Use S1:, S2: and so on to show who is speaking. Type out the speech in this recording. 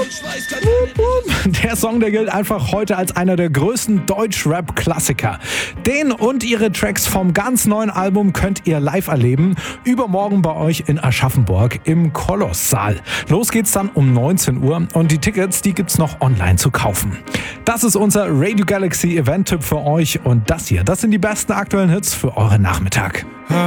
S1: Der Song, der gilt einfach heute als einer der größten Deutsch-Rap-Klassiker. Den und ihre Tracks vom ganz neuen Album könnt ihr live erleben. Übermorgen bei euch in Aschaffenburg im Kolosssaal. Los geht's dann um 19 Uhr und die Tickets, die gibt's noch online zu kaufen. Das ist unser Radio Galaxy Event-Tipp für euch und das sind die besten aktuellen Hits für euren Nachmittag.